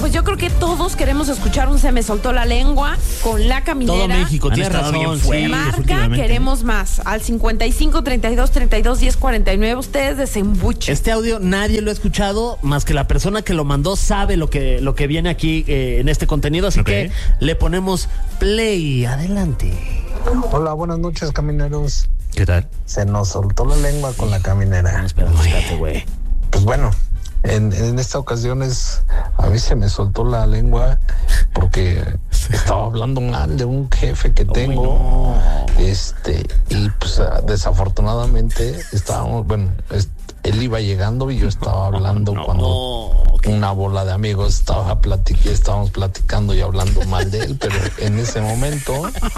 pues yo creo que todos queremos escuchar un Se me soltó la lengua con La Caminera. Todo México, tienes estado razón. bien Sí, fuertes Marca, últimamente. queremos más. Al 55 32 32 10 49. Ustedes desembuchen. Este audio nadie lo ha escuchado, más que la persona que lo mandó sabe lo que viene aquí en este contenido, así Ok. que le ponemos play. Adelante. Hola, buenas noches, camineros. ¿Qué tal? Se nos soltó la lengua con La Caminera. Espérate, güey. Pues bueno, en esta ocasión a mí se me soltó la lengua porque estaba hablando mal de un jefe que tengo. Y pues desafortunadamente él iba llegando y yo estaba hablando cuando una bola de amigos estábamos platicando y hablando mal de él, pero en ese momento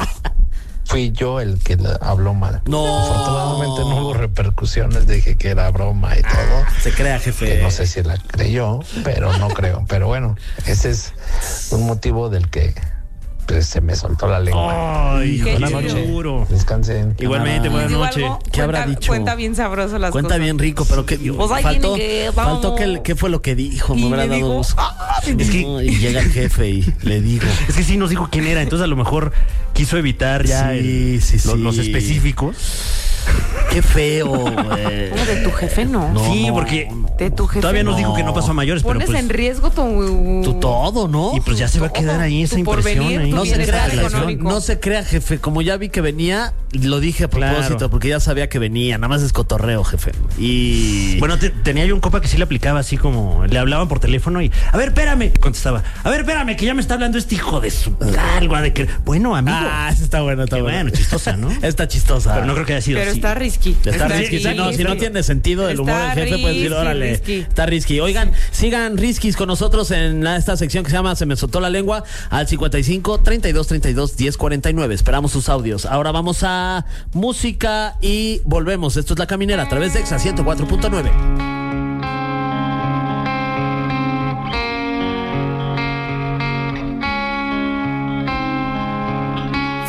fui yo el que le habló mal. No. Afortunadamente no hubo repercusiones, dije que era broma y todo. Se crea, jefe. Que no sé si la creyó, pero no creo. Pero bueno, ese es un motivo del que pues, se me soltó la lengua. Ay, Qué buenas chido. noches. Descansen. Igualmente, Y buenas digo noches. algo, ¿Qué habrá cuenta- dicho? Cuenta bien sabroso las Cuenta cosas. bien rico, pero que Pues ahí faltó, tiene que, vamos. faltó ¿qué fue lo que dijo? Me Y hubiera le dado digo, gusto. Es que- No, y llega el jefe y le digo. Es que sí nos dijo quién era, entonces a lo mejor quiso evitar ya Sí, los sí. específicos. Qué feo, güey. ¿Cómo de tu jefe no? No, Sí, no, porque no. De tu jefe todavía nos no. dijo que no pasó a mayores, pero Pones pues, en riesgo tu Tú todo, ¿no? y pues ya se va a quedar ahí esa tu impresión. porvenir, ahí. tu No se bienestar crea, económico. no se crea, jefe. Como ya vi que venía, lo dije a propósito, Claro. porque ya sabía que venía. Nada más es cotorreo, jefe. Y Bueno, tenía yo un compa que sí le aplicaba así como le hablaban por teléfono y a ver, espérame, contestaba. A ver, espérame, que ya me está hablando este hijo de su algo de que bueno, amigo. esa está buena, está Qué buena. bueno, chistosa, ¿no? Está chistosa. Pero no creo que haya sido Pero así. está risky. Está risky, si no tiene sentido el humor del jefe, pues decir, órale, risky. está risky. Oigan, sigan riskis con nosotros en esta sección que se llama Se me soltó la lengua al 55 32 32 10 49. Esperamos sus audios. Ahora vamos a música y volvemos. Esto es La Caminera a través de Exa 104.9.